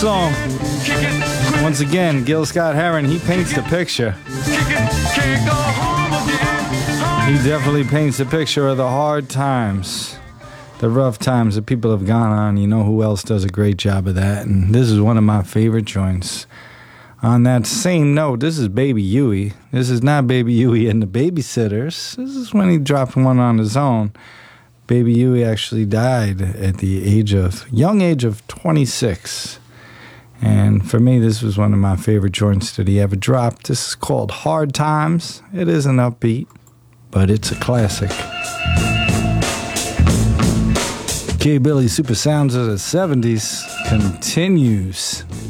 song. Once again, Gil Scott-Heron, he paints the picture. He definitely paints the picture of the hard times, the rough times that people have gone on. You know who else does a great job of that? And this is one of my favorite joints. On that same note, this is Baby Huey. This is not Baby Huey and the Babysitters. This is when he dropped one on his own. Baby Huey actually died at the young age of 26. And for me, this was one of my favorite joints that he ever dropped. This is called Hard Times. It isn't upbeat, but it's a classic. K. Billy Super Sounds of the 70s continues.